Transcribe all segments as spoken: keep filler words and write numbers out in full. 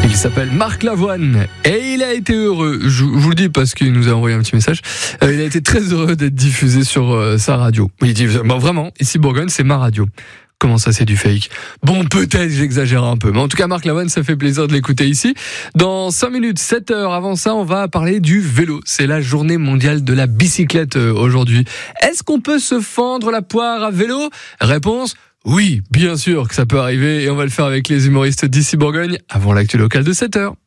Il s'appelle Marc Lavoine et il a été heureux, je vous le dis parce qu'il nous a envoyé un petit message, euh, il a été très heureux d'être diffusé sur euh, sa radio. Il dit, bon, vraiment, ici Bourgogne, c'est ma radio. Comment ça, c'est du fake? Bon, peut-être j'exagère un peu, mais en tout cas Marc Lavoine, ça fait plaisir de l'écouter ici. Dans cinq minutes, sept heures, avant ça, on va parler du vélo. C'est la journée mondiale de la bicyclette euh, aujourd'hui. Est-ce qu'on peut se fendre la poire à vélo? Réponse: oui, bien sûr que ça peut arriver, et on va le faire avec les humoristes d'ici Bourgogne avant l'actu locale de sept heures.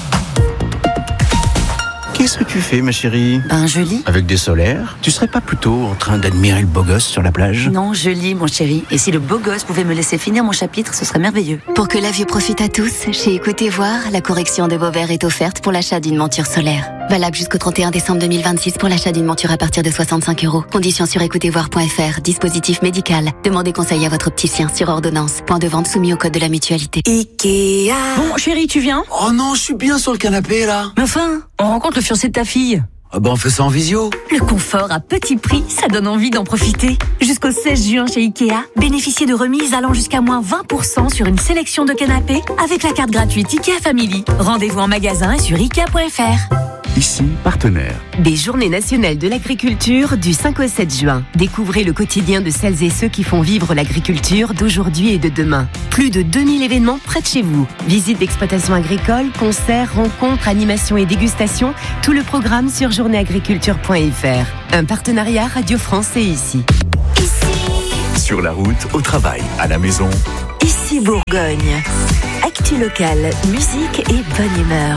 Qu'est-ce que tu fais, ma chérie? Ben, je lis. Avec des solaires? Tu serais pas plutôt en train d'admirer le beau gosse sur la plage? Non, je lis, mon chéri. Et si le beau gosse pouvait me laisser finir mon chapitre, ce serait merveilleux. Pour que la vue profite à tous, chez Écoutez Voir, la correction de vos verres est offerte pour l'achat d'une monture solaire. Valable jusqu'au trente et un décembre deux mille vingt-six pour l'achat d'une monture à partir de soixante-cinq euros. Conditions sur écoutez voir point f r. Dispositif médical. Demandez conseil à votre opticien sur ordonnance. Point de vente soumis au code de la mutualité. Ikea. Bon, chéri, tu viens? Oh non, je suis bien sur le canapé, là. Mais enfin, on rencontre le fiancé de ta fille. Ah ben, on fait ça en visio. Le confort à petit prix, ça donne envie d'en profiter. Jusqu'au seize juin chez Ikea, bénéficiez de remises allant jusqu'à moins vingt pour cent sur une sélection de canapés avec la carte gratuite Ikea Family. Rendez-vous en magasin et sur ikea point f r. Ici, partenaire. Des Journées nationales de l'agriculture du cinq au sept juin. Découvrez le quotidien de celles et ceux qui font vivre l'agriculture d'aujourd'hui et de demain. Plus de deux mille événements près de chez vous. Visites d'exploitation agricole, concerts, rencontres, animations et dégustations. Tout le programme sur journée agriculture point f r. Un partenariat Radio France et ici. Sur la route, au travail, à la maison. Ici Bourgogne. Actu locale, musique et bonne humeur.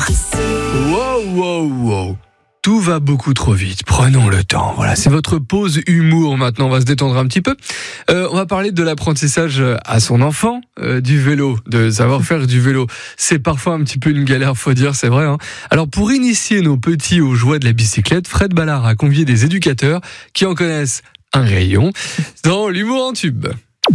Wow, wow, wow. Tout va beaucoup trop vite. Prenons le temps. Voilà, c'est votre pause humour. Maintenant, on va se détendre un petit peu. Euh, on va parler de l'apprentissage à son enfant euh, du vélo, de savoir faire du vélo. C'est parfois un petit peu une galère, faut dire, c'est vrai. Hein. Alors, pour initier nos petits aux joies de la bicyclette, Fred Ballard a convié des éducateurs qui en connaissent un rayon dans l'humour en tube.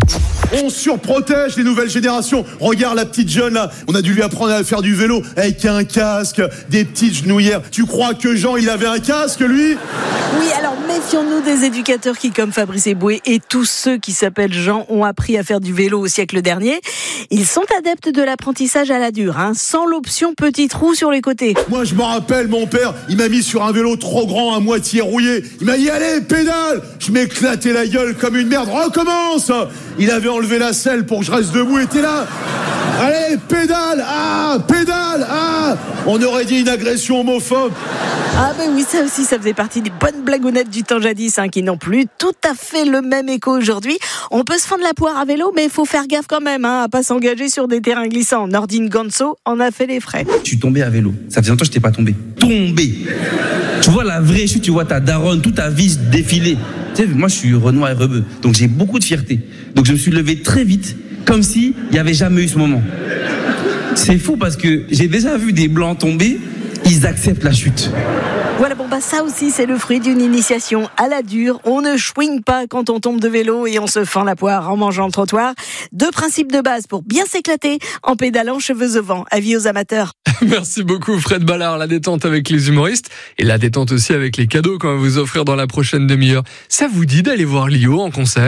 On surprotège les nouvelles générations. Regarde la petite jeune là, on a dû lui apprendre à faire du vélo avec un casque, des petites genouillères. Tu crois que Jean il avait un casque lui? Oui, alors méfions-nous des éducateurs qui, comme Fabrice Eboué et tous ceux qui s'appellent Jean, ont appris à faire du vélo au siècle dernier. Ils sont adeptes de l'apprentissage à la dure, hein, sans l'option petit trou sur les côtés. Moi je me rappelle, mon père, il m'a mis sur un vélo trop grand, à moitié rouillé. Il m'a dit allez, pédale. Je m'éclatais la gueule comme une merde. Recommence. Il avait enlevé la selle pour que je reste debout et t'es là. Allez, pédale. Ah, pédale. Ah. On aurait dit une agression homophobe. Ah ben oui, ça aussi, ça faisait partie des bonnes blagounettes du temps jadis, hein, qui n'ont plus tout à fait le même écho aujourd'hui. On peut se fendre la poire à vélo, mais il faut faire gaffe quand même, hein, à pas s'engager sur des terrains glissants. Nordine Ganso en a fait les frais. Je suis tombé à vélo. Ça faisait longtemps que je n'étais pas tombé. Tombé. Tu vois la vraie chute, tu vois ta daronne, toute ta vie défiler. Tu sais, moi je suis Renoir et rebeu, donc j'ai beaucoup de fierté. Donc je me suis levé très vite, comme si il n'y avait jamais eu ce moment. C'est fou parce que j'ai déjà vu des blancs tomber, ils acceptent la chute. Voilà, bon bah ça aussi c'est le fruit d'une initiation à la dure. On ne chouigne pas quand on tombe de vélo et on se fend la poire en mangeant le trottoir. Deux principes de base pour bien s'éclater en pédalant cheveux au vent. Avis aux amateurs. Merci beaucoup Fred Ballard, la détente avec les humoristes et la détente aussi avec les cadeaux qu'on va vous offrir dans la prochaine demi-heure. Ça vous dit d'aller voir Lio en concert ?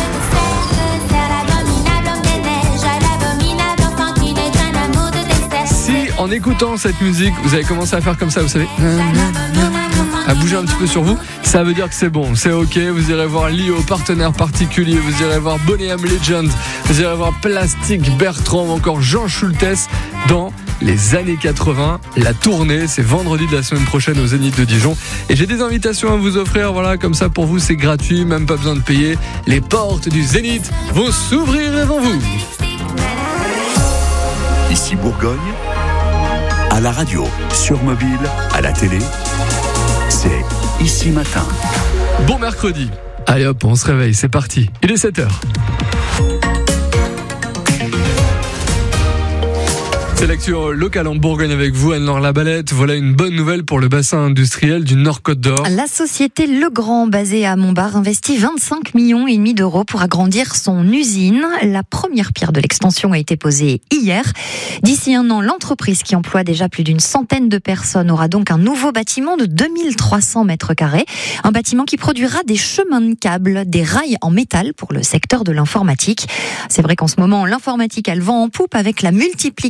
En écoutant cette musique, vous avez commencé à faire comme ça, vous savez, à bouger un petit peu sur vous, ça veut dire que c'est bon, c'est ok. Vous irez voir Lio, partenaire particulier, vous irez voir Boney M Legend, vous irez voir Plastique Bertrand ou encore Jean Schultes dans les années quatre-vingts. La tournée, c'est vendredi de la semaine prochaine au Zénith de Dijon. Et j'ai des invitations à vous offrir, voilà, comme ça pour vous c'est gratuit, même pas besoin de payer. Les portes du Zénith vont s'ouvrir devant vous. Ici Bourgogne, à la radio, sur mobile, à la télé, c'est Ici Matin. Bon mercredi. Allez hop, on se réveille, c'est parti. Il est sept heures. C'est l'actu locale en Bourgogne avec vous, Anne-Laure Labalette. Voilà une bonne nouvelle pour le bassin industriel du Nord-Côte d'Or. La société Legrand, basée à Montbard, investit vingt-cinq millions et demi d'euros pour agrandir son usine. La première pierre de l'extension a été posée hier. D'ici un an, l'entreprise qui emploie déjà plus d'une centaine de personnes aura donc un nouveau bâtiment de deux mille trois cents mètres carrés. Un bâtiment qui produira des chemins de câbles, des rails en métal pour le secteur de l'informatique. C'est vrai qu'en ce moment, l'informatique a le vent en poupe avec la multiplication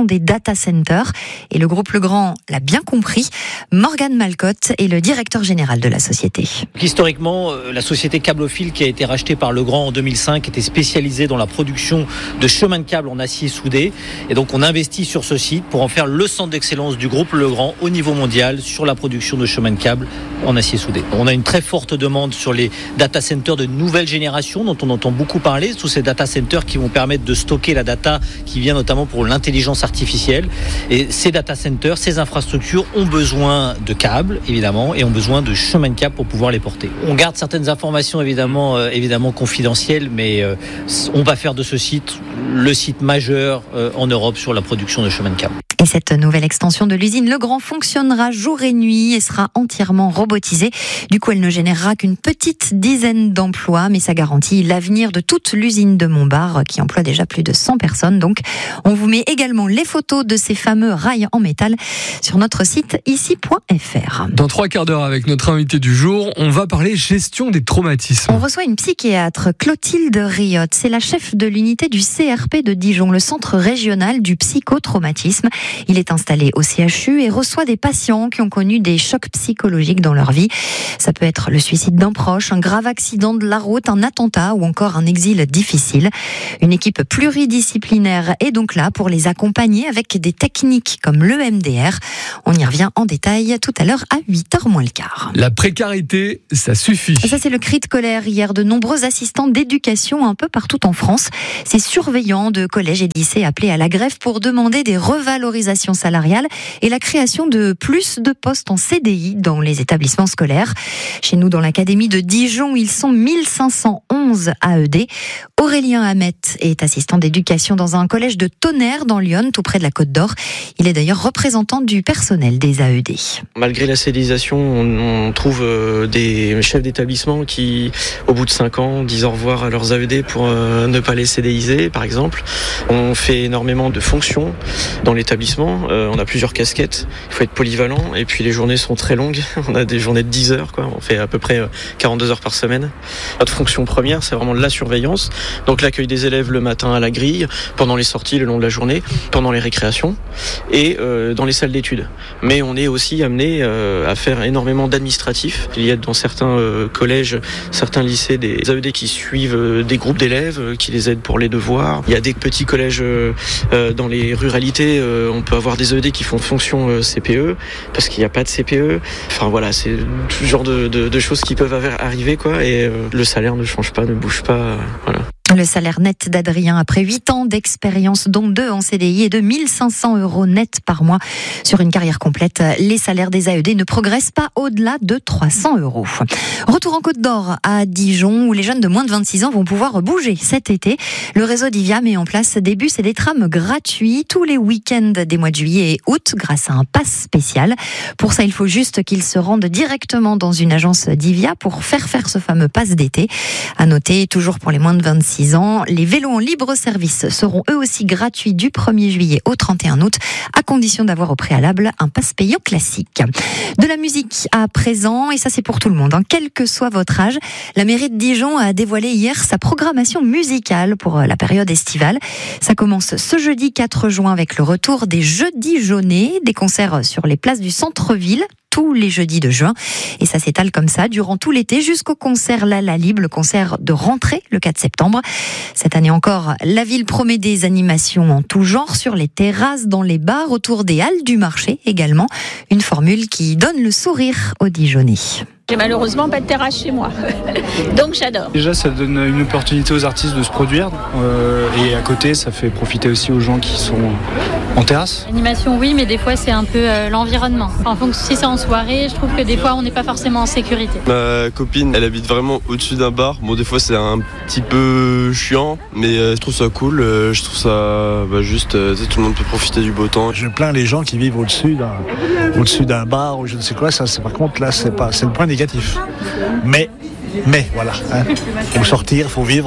l'expansion des data centers. Et le groupe Legrand l'a bien compris. Morgane Malcotte est le directeur général de la société. Historiquement, la société Cablophile qui a été rachetée par Legrand en deux mille cinq était spécialisée dans la production de chemins de câbles en acier soudé. Et donc on investit sur ce site pour en faire le centre d'excellence du groupe Legrand au niveau mondial sur la production de chemins de câbles en acier soudé. On a une très forte demande sur les data centers de nouvelle génération dont on entend beaucoup parler, tous ces data centers qui vont permettre de stocker la data qui vient notamment pour l'intelligence artificielle. Et ces data centers, ces infrastructures ont besoin de câbles évidemment et ont besoin de chemins de câbles pour pouvoir les porter. On garde certaines informations évidemment, euh, évidemment confidentielles, mais euh, on va faire de ce site le site majeur euh, en Europe sur la production de chemins de câbles. Et cette nouvelle extension de l'usine Legrand fonctionnera jour et nuit et sera entièrement robotisée. Du coup, elle ne générera qu'une petite dizaine d'emplois, mais ça garantit l'avenir de toute l'usine de Montbard qui emploie déjà plus de cent personnes. Donc, on vous met également les photos de ces fameux rails en métal sur notre site ici point f r. Dans trois quarts d'heure avec notre invité du jour, on va parler gestion des traumatismes. On reçoit une psychiatre, Clotilde Riot. C'est la chef de l'unité du C R P de Dijon, le centre régional du psychotraumatisme. Il est installé au C H U et reçoit des patients qui ont connu des chocs psychologiques dans leur vie. Ça peut être le suicide d'un proche, un grave accident de la route, un attentat ou encore un exil difficile. Une équipe pluridisciplinaire est donc là pour les accompagner avec des techniques comme l'E M D R. On y revient en détail tout à l'heure à huit heures moins le quart. La précarité, ça suffit. Ça, c'est le cri de colère hier de nombreux assistants d'éducation un peu partout en France. Ces surveillants de collèges et lycées appelés à la grève pour demander des revalorisations salariale et la création de plus de postes en C D I dans les établissements scolaires. Chez nous, dans l'académie de Dijon, ils sont mille cinq cent onze A E D. Aurélien Hamet est assistant d'éducation dans un collège de Tonnerre dans l'Yonne, tout près de la Côte d'Or. Il est d'ailleurs représentant du personnel des A E D. Malgré la cédéisation, on, on trouve euh, des chefs d'établissement qui, au bout de cinq ans, disent au revoir à leurs A E D pour euh, ne pas les cédéiser, par exemple. On fait énormément de fonctions dans l'établissement. Euh, on a plusieurs casquettes, il faut être polyvalent et puis les journées sont très longues, on a des journées de dix heures, quoi. On fait à peu près quarante-deux heures par semaine. Notre fonction première, c'est vraiment la surveillance, donc l'accueil des élèves le matin à la grille, pendant les sorties le long de la journée, pendant les récréations et euh, dans les salles d'études. Mais on est aussi amené euh, à faire énormément d'administratifs. Il y a dans certains euh, collèges, certains lycées des A E D qui suivent euh, des groupes d'élèves, euh, qui les aident pour les devoirs. Il y a des petits collèges euh, euh, dans les ruralités, euh, on peut avoir des A E D qui font fonction euh, C P E parce qu'il n'y a pas de C P E. Enfin voilà, c'est tout genre de, de, de choses qui peuvent arriver, quoi. Et euh, le salaire ne change pas, ne bouge pas. Euh, voilà. Le salaire net d'Adrien après huit ans d'expérience, dont deux en C D I, est de mille cinq cents euros net par mois. Sur une carrière complète, les salaires des A E D ne progressent pas au-delà de trois cents euros. Retour en Côte d'Or à Dijon, où les jeunes de moins de vingt-six ans vont pouvoir bouger cet été. Le réseau Divia met en place des bus et des trams gratuits tous les week-ends des mois de juillet et août grâce à un pass spécial. Pour ça, il faut juste qu'ils se rendent directement dans une agence Divia pour faire faire ce fameux pass d'été. À noter, toujours pour les moins de vingt-six ans, les vélos en libre service seront eux aussi gratuits du premier juillet au trente et un août, à condition d'avoir au préalable un pass payant classique. De la musique à présent, et ça c'est pour tout le monde, hein, quel que soit votre âge. La mairie de Dijon a dévoilé hier sa programmation musicale pour la période estivale. Ça commence ce jeudi quatre juin avec le retour des Jeux Dijonnais, des concerts sur les places du centre-ville, tous les jeudis de juin. Et ça s'étale comme ça durant tout l'été jusqu'au concert La La Libre, le concert de rentrée le quatre septembre. Cette année encore, la ville promet des animations en tout genre sur les terrasses, dans les bars, autour des halles du marché également. Une formule qui donne le sourire aux Dijonnais. J'ai malheureusement pas de terrasse chez moi, donc j'adore. Déjà, ça donne une opportunité aux artistes de se produire euh, et à côté, ça fait profiter aussi aux gens qui sont en terrasse. L'animation, oui, mais des fois, c'est un peu euh, l'environnement. En fonction, si c'est en soirée, je trouve que des fois, on n'est pas forcément en sécurité. Ma copine, elle habite vraiment au-dessus d'un bar. Bon, des fois, c'est un petit peu chiant, mais euh, je trouve ça cool. Euh, je trouve ça bah, juste, euh, tout le monde peut profiter du beau temps. Je plains les gens qui vivent au-dessus d'un, au-dessus d'un bar ou je ne sais quoi. Ça, c'est, par contre, là, c'est pas, c'est le point négatif. Mais, mais voilà, hein, faut sortir, faut vivre.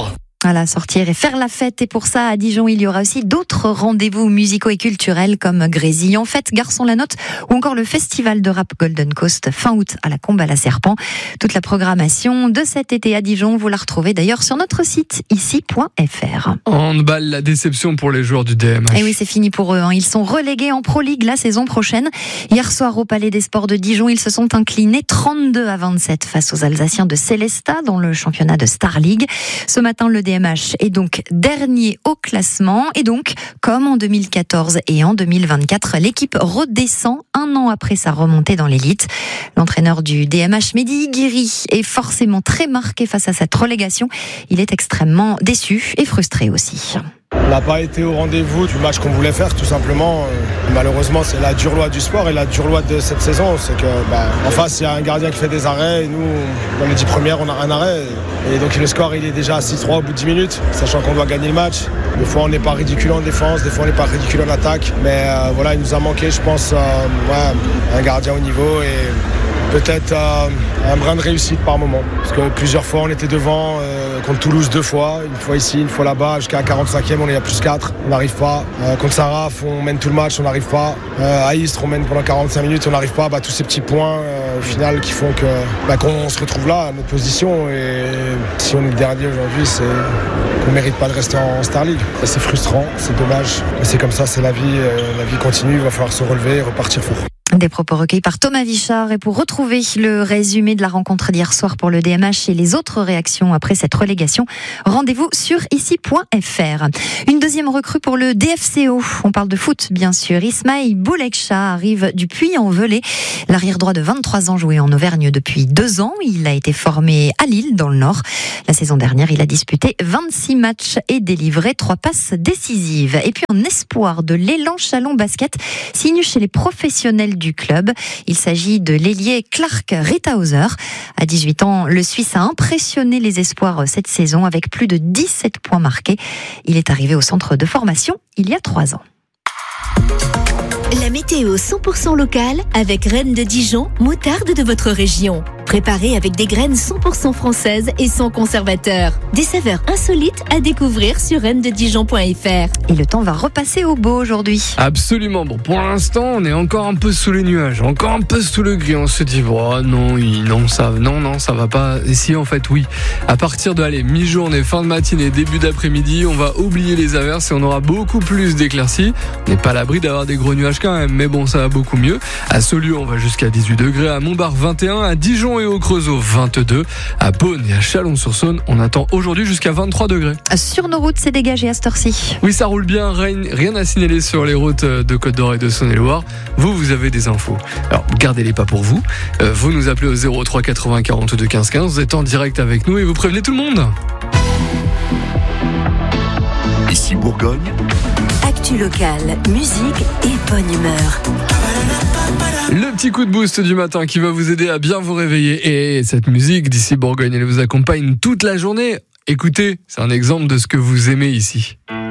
Voilà, sortir et faire la fête. Et pour ça, à Dijon, il y aura aussi d'autres rendez-vous musicaux et culturels comme Grésille en fête, Garçon la note ou encore le festival de rap Golden Coast fin août à la Combe à la Serpent. Toute la programmation de cet été à Dijon, vous la retrouvez d'ailleurs sur notre site ici point f r. Handball, la déception pour les joueurs du D M H. Et oui, c'est fini pour eux. Hein. Ils sont relégués en Pro League la saison prochaine. Hier soir au Palais des Sports de Dijon, ils se sont inclinés trente-deux à vingt-sept face aux Alsaciens de Célestat dans le championnat de Star League. Ce matin, le D M H est donc dernier au classement et donc, comme en deux mille quatorze et en deux mille vingt-quatre, l'équipe redescend un an après sa remontée dans l'élite. L'entraîneur du D M H, Mehdi Guiri, est forcément très marqué face à cette relégation. Il est extrêmement déçu et frustré aussi. On n'a pas été au rendez-vous du match qu'on voulait faire, tout simplement. Malheureusement, c'est la dure loi du sport et la dure loi de cette saison. C'est que, bah, en face, il y a un gardien qui fait des arrêts et nous, dans les dix premières, on a un arrêt. Et donc, le score, il est déjà à six trois au bout de dix minutes, sachant qu'on doit gagner le match. Des fois, on n'est pas ridicule en défense, des fois, on n'est pas ridicule en attaque. Mais euh, voilà, il nous a manqué, je pense, euh, ouais, un gardien au niveau et peut-être euh, un brin de réussite par moment. Parce que plusieurs fois, on était devant, euh, contre Toulouse deux fois, une fois ici, une fois là-bas, jusqu'à la quarante-cinquième, on est à plus quatre, on n'arrive pas. Euh, contre Saraf, on mène tout le match, on n'arrive pas. Euh, à Istres, on mène pendant quarante-cinq minutes, on n'arrive pas. Bah, tous ces petits points, euh, au final, qui font que, bah, qu'on se retrouve là, à notre position. Et si on est le dernier aujourd'hui, c'est qu'on ne mérite pas de rester en Star League. Et c'est frustrant, c'est dommage. Mais c'est comme ça, c'est la vie. Euh, la vie continue, il va falloir se relever et repartir fort. Des propos recueillis par Thomas Vichard. Et pour retrouver le résumé de la rencontre d'hier soir pour le D M H et les autres réactions après cette relégation, rendez-vous sur ici point f r. Une deuxième recrue pour le D F C O. On parle de foot, bien sûr. Ismaïl Boulekcha arrive du Puy-en-Velay. L'arrière droit de vingt-trois ans joué en Auvergne depuis deux ans. Il a été formé à Lille, dans le Nord. La saison dernière, il a disputé vingt-six matchs et délivré trois passes décisives. Et puis, en espoir de l'Élan Chalon Basket, signe chez les professionnels du club. Il s'agit de l'ailier Clark Ritthauser. À dix-huit ans, le Suisse a impressionné les espoirs cette saison avec plus de dix-sept points marqués. Il est arrivé au centre de formation il y a trois ans. La météo cent pour cent locale avec Reine de Dijon, moutarde de votre région. Préparée avec des graines cent pour cent françaises et sans conservateur. Des saveurs insolites à découvrir sur reine de dijon point f r. Et le temps va repasser au beau aujourd'hui. Absolument. Bon, pour l'instant, on est encore un peu sous les nuages, encore un peu sous le gris. On se dit, oh, non, oui, non, ça, non, non, ça va pas. Et si, en fait, oui. À partir de, allez, mi-journée, fin de matinée, début d'après-midi, on va oublier les averses et on aura beaucoup plus d'éclaircies. On n'est pas à l'abri d'avoir des gros nuages quand même, mais bon, ça va beaucoup mieux. À Saulieu, on va jusqu'à dix-huit degrés, à Montbard vingt et un, à Dijon et au Creusot vingt-deux, à Beaune et à Chalon-sur-Saône, on attend aujourd'hui jusqu'à vingt-trois degrés. Sur nos routes, c'est dégagé à cette heure-ci. Oui, ça roule bien, rien, rien à signaler sur les routes de Côte-d'Or et de Saône-et-Loire. Vous, vous avez des infos. Alors, gardez-les pas pour vous. Euh, vous nous appelez au zéro trois quatre-vingts quarante-deux quinze quinze, vous êtes en direct avec nous et vous prévenez tout le monde. Ici Bourgogne. Actu locale, musique et bonne humeur. Le petit coup de boost du matin qui va vous aider à bien vous réveiller. Et cette musique d'ici Bourgogne, elle vous accompagne toute la journée. Écoutez, c'est un exemple de ce que vous aimez ici.